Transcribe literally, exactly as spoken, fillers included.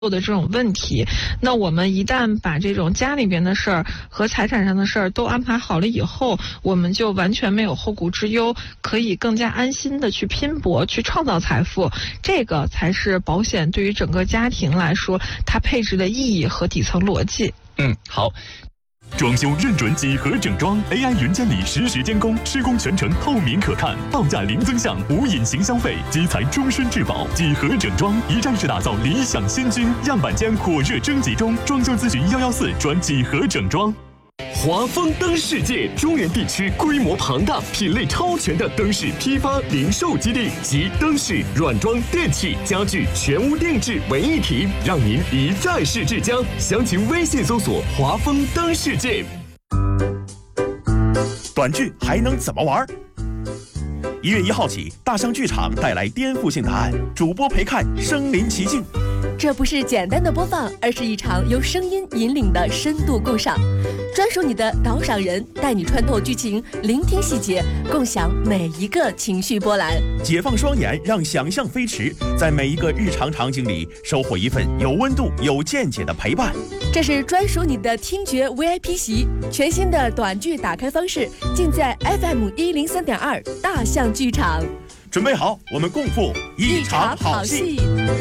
的这种问题，那我们一旦把这种家里边的事儿和财产上的事儿都安排好了以后，我们就完全没有后顾之忧，可以更加安心的去拼搏，去创造财富。这个才是保险对于整个家庭来说，它配置的意义和底层逻辑。 嗯，好。装修认准几何整装 ，A I 云监理实时监工，施工全程透明可看，报价零增项，无隐形消费，基材终身质保。几何整装一站式打造理想新居，样板间火热征集中，装修咨询幺幺四转几何整装。 华丰灯世界中原地区规模庞大、品类超全的灯饰批发零售基地及灯饰、软装、电器、家具全屋定制为一体，让您一站式至家。详情微信搜索“华丰灯世界”。 短剧还能怎么玩？一月一号起，大象剧场带来颠覆性答案，主播陪看，身临其境。 这不是简单的播放，而是一场由声音引领的深度共赏。专属你的导赏人，带你穿透剧情，聆听细节，共享每一个情绪波澜。 解放双眼，让想象飞驰，在每一个日常场景里收获一份有温度、有见解的陪伴。 这是专属你的听觉 V I P 席，全新的短剧打开方式，尽在 F M 一零三点二大象剧场。 准备好，我们共赴一场好戏。